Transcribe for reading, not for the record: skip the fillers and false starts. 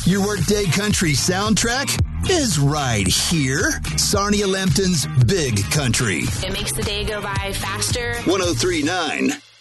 Your workday country soundtrack is right here. Sarnia Lambton's Big Country. It makes the day go by faster. 103.9